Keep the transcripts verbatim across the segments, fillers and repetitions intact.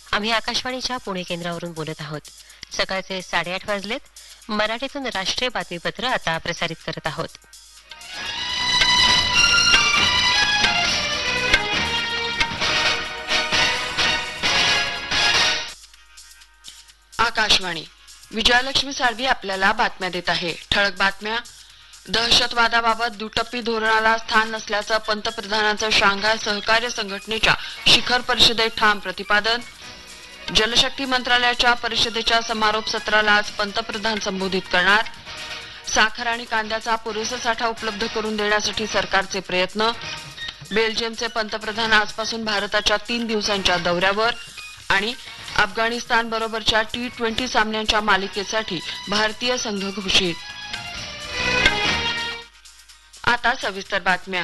आम्ही आकाशवाणीच्या पुणे केंद्रावरून बोलत आहोत. सकाळचे साडेआठ वाजलेत. मराठीतून राष्ट्रीय बातमीपत्र आता प्रसारित करत आहोत. आकाशवाणी. विजयलक्ष्मी साळवी आपल्याला बातम्या देत आहे. ठळक बातम्या. दहशतवादाबाबत दुटप्पी धोरणाला स्थान नसल्याचं पंतप्रधानांचं शांघाय सहकार्य संघटनेच्या शिखर परिषदेत ठाम प्रतिपादन. जलशक्ती मंत्रालयाच्या परिषदेच्या समारोप सत्राला आज पंतप्रधान संबोधित करणार. साखर आणि कांद्याचा पुरेसा साठा उपलब्ध करून देण्यासाठी सरकारचे प्रयत्न. बेल्जियमचे पंतप्रधान आजपासून भारताच्या तीन दिवसांच्या दौऱ्यावर. आणि अफगाणिस्तान बरोबरच्या टी ट्वेंटी सामन्यांच्या मालिकेसाठी भारतीय संघ घोषित. आता सविस्तर बातम्या.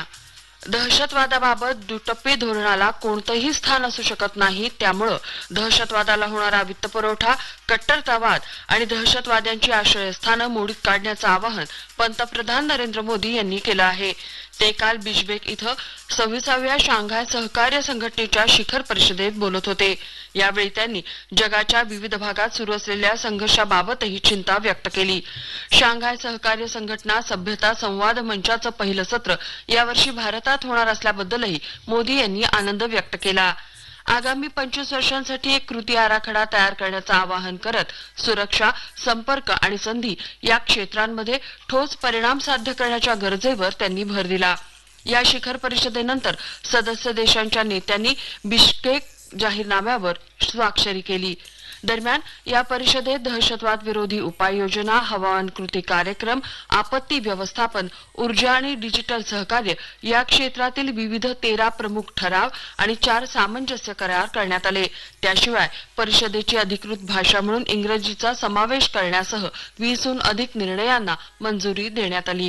दहशतवादाबाबत दुटप्पी धोरणाला कोणतंही स्थान असू शकत नाही. त्यामुळे दहशतवादाला होणारा वित्तपुरवठा, कट्टरतावाद आणि दहशतवाद्यांची आश्रयस्थानं मोडीत काढण्याचं आवाहन पंतप्रधान नरेंद्र मोदी यांनी केलं आहे. ते काल बिश्केक इथं सव्वीसाव्या शांघाय सहकार्य संघटनेच्या शिखर परिषदेत बोलत होते. यावेळी त्यांनी जगाच्या विविध भागात सुरू असलेल्या संघर्षाबाबतही चिंता व्यक्त केली. शांघाय सहकार्य संघटना सभ्यता संवाद मंचाचं पहिलं सत्र यावर्षी भारतात होणार असल्याबद्दलही मोदी यांनी आनंद व्यक्त केला. आगामी पंचवीस वर्षांसाठी एक कृती आराखडा तयार करण्याचं आवाहन करत सुरक्षा, संपर्क आणि संधी या क्षेत्रांमध्ये ठोस परिणाम साध्य करण्याच्या गरजेवर त्यांनी भर दिला. या शिखर परिषदेनंतर सदस्य देशांच्या नेत्यांनी बिश्केक जाहीरनाम्यावर स्वाक्षरी केली. दरम्यान या परिषदेत दहशतवाद विरोधी उपाययोजना, हवामान कृती कार्यक्रम, आपत्ती व्यवस्थापन, ऊर्जा आणि डिजिटल सहकार्य या क्षेत्रातील विविध तेरा प्रमुख ठराव आणि चार सामंजस्य करार करण्यात आले. त्याशिवाय परिषदेची अधिकृत भाषा म्हणून इंग्रजीचा समावेश करण्यासह वीसहून अधिक निर्णयांना मंजुरी देण्यात आली.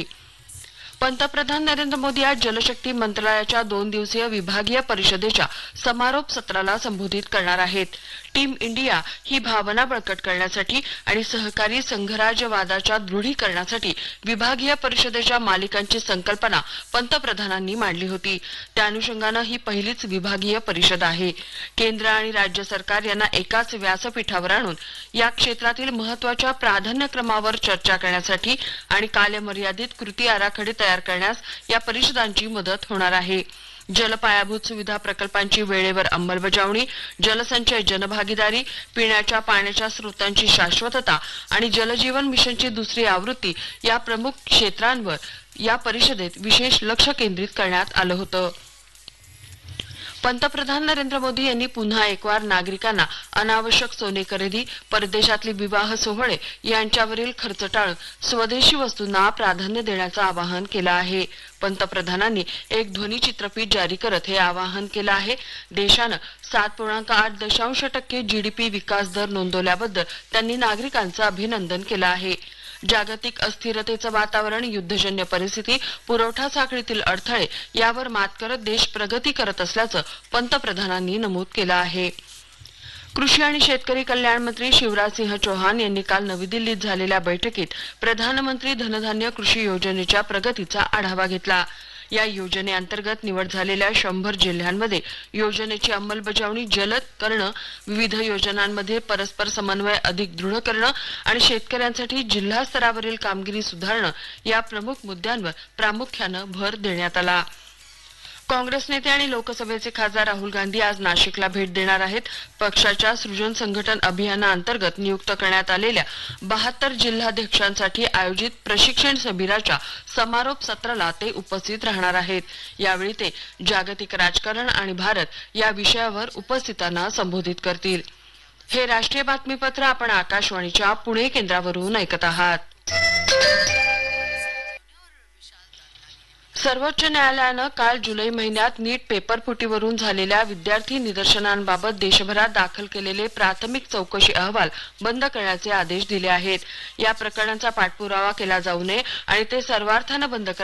पंतप्रधान नरेंद्र मोदी आज जलशक्ती मंत्रालयाच्या दोन दिवसीय विभागीय परिषदेच्या समारोप सत्राला संबोधित करणार आहेत. टीम इंडिया ही भावना बळकट करण्यासाठी आणि सहकारी संघराज्यवादाच्या दृढीकरणासाठी विभागीय परिषदेच्या मालिकांची संकल्पना पंतप्रधानांनी मांडली होती. त्या अनुषंगानं ही पहिलीच विभागीय परिषद आहे. केंद्र आणि राज्य सरकार यांना एकाच व्यासपीठावर आणून या क्षेत्रातील महत्वाच्या प्राधान्यक्रमावर चर्चा करण्यासाठी आणि कालमर्यादित कृती आराखडे तयार करण्यास या परिषदांची मदत होणार आहे. जल पायाभूत सुविधा प्रकल्पांची वेळेवर अंमलबजावणी, जलसंचय, जनभागीदारी, पिण्याच्या पाण्याच्या स्रोतांची शाश्वतता आणि जलजीवन मिशनची दुसरी आवृत्ती या प्रमुख क्षेत्रांवर या परिषदेत विशेष लक्ष केंद्रित करण्यात आलं होतं. पंतप्रधान नरेंद्र मोदी यांनी पुन्हा एकवार नागरिकांना अनावश्यक सोने खरेदी, परदेशातले विवाह सोहळे यांच्यावरील खर्च टाळून स्वदेशी वस्तूंना प्राधान्य देण्याचं आवाहन केलं आहे. पंतप्रधानांनी एक ध्वनिचित्रफीत जारी करत हे आवाहन केलं आहे. देशानं सात पूर्णांक आठ दशांश टक्के जीडीपी विकास दर नोंदवल्याबद्दल त्यांनी नागरिकांचं अभिनंदन केलं आहे. जागतिक अस्थिरतेचं वातावरण, युद्धजन्य परिस्थिती, पुरवठा साखळीतील अडथळे यावर मात करत देश प्रगती करत असल्याचं पंतप्रधानांनी नमूद केलं आहे. कृषी आणि शेतकरी कल्याण मंत्री शिवराजसिंह चौहान यांनी काल नवी दिल्लीत झालेल्या बैठकीत प्रधानमंत्री धनधान्य कृषी योजनेच्या प्रगतीचा आढावा घेतला. या योजनेअंतर्गत निवड झालेल्या शंभर जिल्ह्यांमध्ये योजनेची अंमलबजावणी जलद करणं, विविध योजनांमध्ये परस्पर समन्वय अधिक दृढ करणं आणि शेतकऱ्यांसाठी जिल्हा स्तरावरील कामगिरी सुधारणं या प्रमुख मुद्द्यांवर प्रामुख्यानं भर देण्यात आला. काँग्रेस नेते आणि लोकसभेचे खासदार राहुल गांधी आज नाशिकला भेट देणार आहेत. पक्षाच्या सृजन संघटन अभियानाअंतर्गत नियुक्त करण्यात आलेल्या बहात्तर जिल्हाध्यक्षांसाठी आयोजित प्रशिक्षण शिबिराच्या समारोप सत्राला ते उपस्थित राहणार आहेत. यावेळी ते जागतिक राजकारण आणि भारत या विषयावर उपस्थितांना संबोधित करतील. हे राष्ट्रीय बातमीपत्र आपण आकाशवाणीच्या पुणे केंद्रावरून ऐकत आहात. सर्वोच्च न्यायालयानं काल जुलै महिन्यात नीट पेपरफुटीवरून झालेल्या विद्यार्थी निदर्शनांबाबत देशभरात दाखल केलेले प्राथमिक चौकशी अहवाल बंद करण्याचे आदेश दिले आहेत. या प्रकरणांचा पाठपुरावा केला जाऊ नये आणि ते सर्वार्थानं बंद